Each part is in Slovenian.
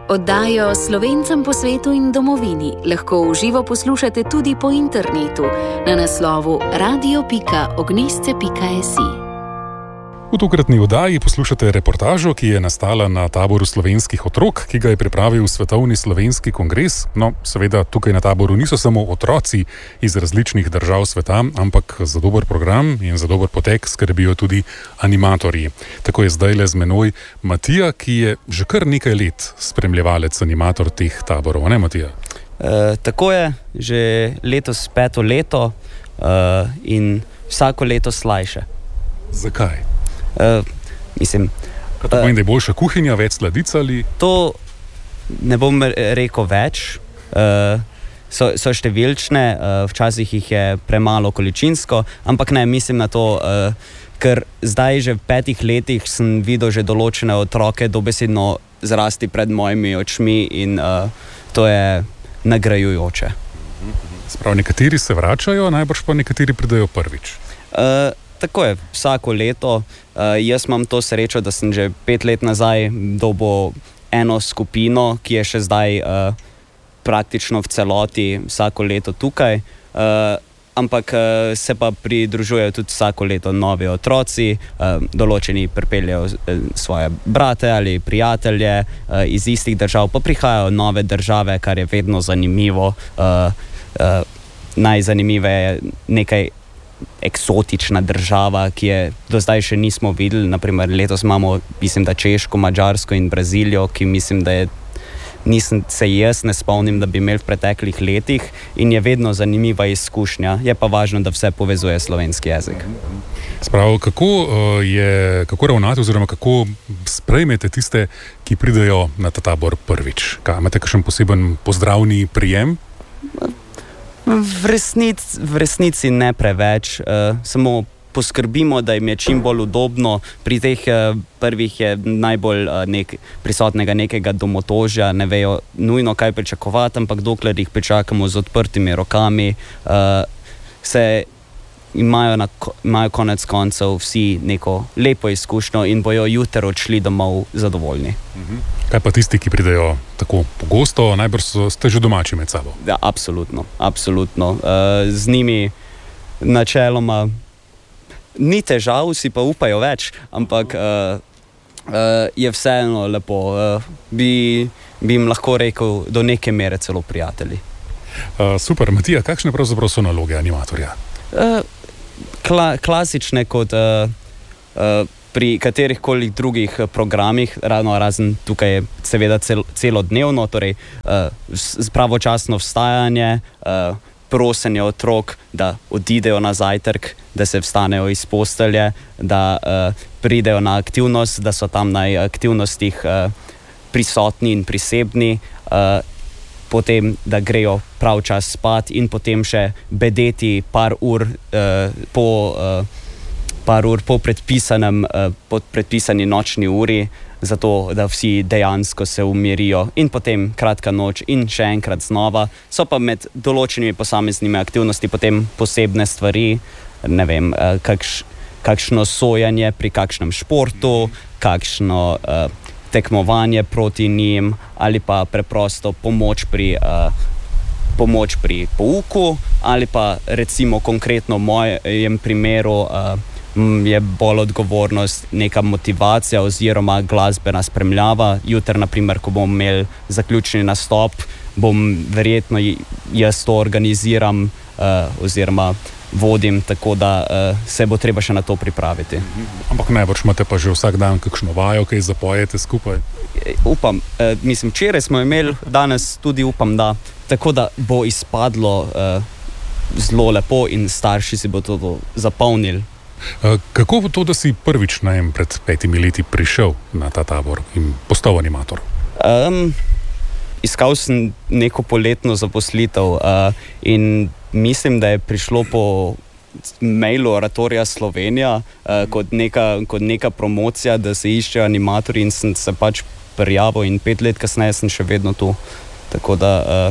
Oddajo Slovencem po svetu in domovini lahko v živo poslušate tudi po internetu na naslovu radio.ognisce.si. V tokratni oddaji poslušate reportažo, ki je nastala na taboru slovenskih otrok, ki ga je pripravil Svetovni slovenski kongres. No, seveda tukaj na taboru niso samo otroci iz različnih držav sveta, ampak za dober program in za dober potek skrbijo tudi animatorji. Tako je zdajle z menoj Matija, ki je že kar nekaj let spremljevalec animator teh taborov. Ne, Matija? Tako je, že letos 5. leto in vsako leto slajše. Zakaj? Mislim, to pomeni, da je boljša kuhinja, več sladic ali? To ne bom rekel več. So številčne, včasih jih je premalo količinsko, ampak ne, mislim na to, ker zdaj že v 5 letih sem videl že določene otroke dobesedno zrasti pred mojimi očmi in to je nagrajujoče. Sprav, nekateri se vračajo, najbrž pa nekateri pridejo prvič. Tako je, vsako leto. Jaz imam to srečo, da sem že 5 let nazaj dobil eno skupino, ki je še zdaj praktično v celoti vsako leto tukaj. Ampak se pa pridružujejo tudi vsako leto novi otroci, določeni pripeljejo svoje brate ali prijatelje iz istih držav, pa prihajajo nove države, kar je vedno zanimivo. Najzanimiveje je nekaj eksotična država, ki je do zdaj še nismo videli. Naprimer, letos imamo, mislim, da Češko, Madžarsko in Brazilijo, ki mislim, da jaz ne spomnim, da bi imeli v preteklih letih in je vedno zanimiva izkušnja. Je pa važno, da vse povezuje slovenski jezik. Sprav, kako ravnate oziroma kako sprejmete tiste, ki pridejo na ta tabor prvič? Imate kakšen poseben pozdravni prijem? V resnici ne preveč, samo poskrbimo, da jim je čim bolj udobno. Pri teh prvih je najbolj prisotnega nekega domotožja, ne vejo nujno kaj pričakovati, ampak dokler jih pričakamo z odprtimi rokami, imajo konec koncev vsi neko lepo izkušnjo in bojo jutri odšli domov zadovoljni. Kaj pa tisti, ki pridejo tako pogosto, najbrž ste že domači med sabo? Ja, absolutno. Z njimi načeloma ni težav, si pa upajo več, ampak je vseeno lepo. Bi jim lahko rekel do neke mere celo prijatelji. Super, Matija, kakšne pravzaprav so naloge animatorja? Klasične kot pri katerih koli drugih programih, razen tukaj je seveda celodnevno, torej pravočasno vstajanje, prosenje otrok, da odidejo na zajtrk, da se vstanejo iz postelje, da pridejo na aktivnost, da so tam na aktivnostih prisotni in prisebni, potem, da grejo prav čas spat in potem še bedeti par ur po predpisani nočni uri, zato da vsi dejansko se umirijo in potem kratka noč in še enkrat znova. So pa med določenimi posameznimi aktivnosti potem posebne stvari, ne vem, kakšno sojanje pri kakšnem športu, kakšno tekmovanje proti njim ali pa preprosto pomoč pri pouku ali pa recimo konkretno v mojem primeru je bolj odgovornost neka motivacija oziroma glasbena spremljava. Jutri, naprimer, ko bomo imeli zaključni nastop, bom verjetno jaz to organiziram oziroma vodim, tako da se bo treba še na to pripraviti. Ampak najbrž imate pa že vsak dan kakšno vajo, kaj zapojete skupaj? Upam, včeraj smo imeli, danes tudi upam, da. Tako da bo izpadlo zelo lepo in starši si bo to zapolnili. Kako bo to, da si prvič pred 5 leti prišel na ta tabor in postal animator? Iskal sem neko poletno zaposlitev in mislim, da je prišlo po mailu Oratorija Slovenija kot neka promocija, da se iščejo animatorji in sem se pač prijavil in 5 let kasneje sem še vedno tu. Tako da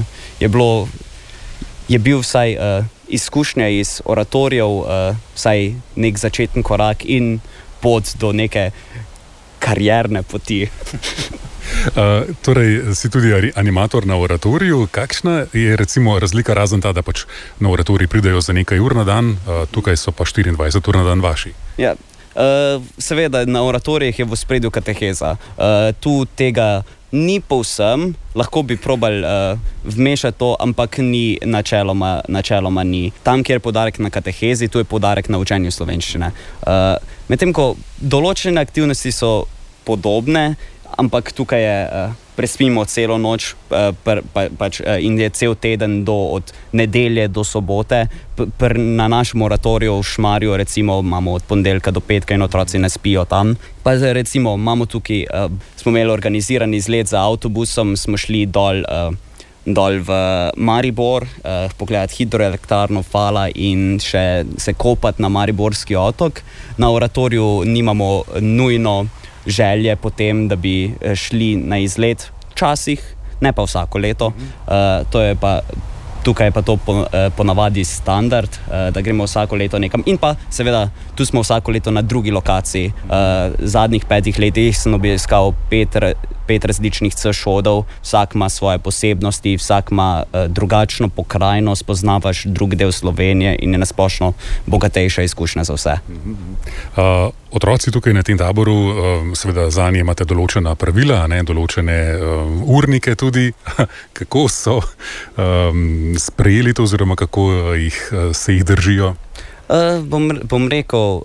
je bil vsaj izkušnja iz oratorijev, vsaj nek začeten korak in pot do neke karierne poti. Torej, si tudi animator na oratoriju. Kakšna je recimo razlika, razen ta, da pač na oratorij pridejo za nekaj ur na dan, tukaj so pa 24 ur na dan vaši? Ja. Seveda, na oratorijih je v ospredju kateheza. Tu tega ni povsem, lahko bi probali vmešati to, ampak ni načeloma ni. Tam, kjer je poudarek na katehezi, tu je poudarek na učenju slovenščine. Medtem ko določene aktivnosti so podobne, ampak tukaj je prespimo celo noč in je cel teden od nedelje do sobote. Na našem oratoriju v Šmarju recimo imamo od ponedeljka do petka in otroci ne spijo tam. Pa recimo imamo tukaj, smo imeli organiziran izlet za avtobusom, smo šli dol v Maribor, pogledati hidroelektrarno Fala in še se kopati na Mariborski otok. Na oratoriju nimamo nujno želje potem, da bi šli na izlet, včasih, ne pa vsako leto. Tukaj je pa to ponavadi standard, da gremo vsako leto nekam. In pa seveda, tu smo vsako leto na drugi lokaciji. Zadnjih 5 letih sem obiskal 5 različnih C-šodov, vsak ima svoje posebnosti, vsak ima drugačno pokrajino, spoznavaš drug del Slovenije in je nasplošno bogatejša izkušnja za vse. Otroci tukaj na tem taboru, seveda zanje imate določena pravila, določene urnike tudi. Kako so sprejeli to, oziroma kako se jih držijo? Bom rekel,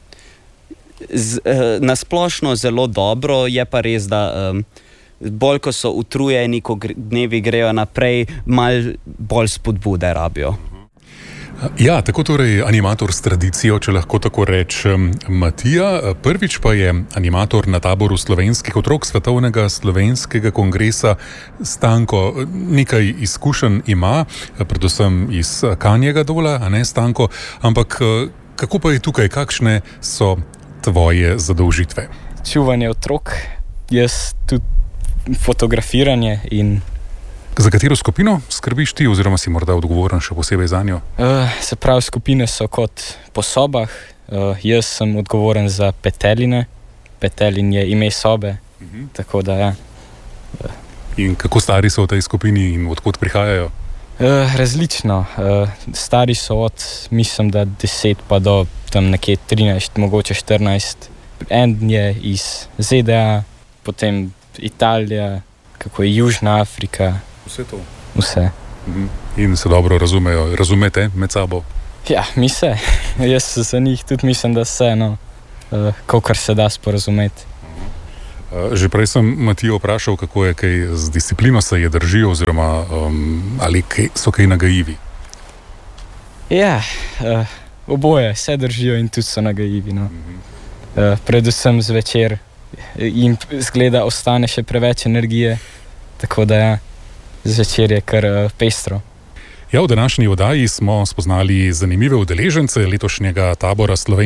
nasplošno zelo dobro, je pa res, da bolj ko so utrujeni, ko dnevi grejo naprej, malo bolj spodbude rabijo. Ja, tako torej animator s tradicijo, če lahko tako rečem, Matija. Prvič pa je animator na taboru slovenskih otrok Svetovnega slovenskega kongresa Stanko. Nekaj izkušenj ima, predvsem iz Kanjega Dola, a ne Stanko, ampak kako pa je tukaj, kakšne so tvoje zadolžitve? Čuvanje otrok, jaz tudi fotografiranje in... Za katero skupino skrbiš ti, oziroma si morda odgovoren še posebej za njo? Se pravi, skupine so kot po sobah. Jaz sem odgovoren za peteline. Petelin je ime sobe, tako da ja. In kako stari so v tej skupini in odkot prihajajo? Različno. Stari so od, mislim, da 10 pa do tam nekje 13, mogoče 14. En je iz ZDA, potem Italija, kako je Južna Afrika. Vse to? Vse. In se dobro razumejo, razumete med sabo? Ja, mi se. Jaz za njih tudi mislim, da se, kolikor se da sporazumeti. Že prej sem Matijo vprašal, kako je kaj z disciplino se je držijo, oziroma ali so kaj nagajivi? Ja, oboje se držijo in tudi so nagajivi. Predvsem zvečer jim zgleda ostane še preveč energije, tako da ja, zvečer je kar pestro. Ja, v današnji oddaji smo spoznali zanimive udeležence letošnjega tabora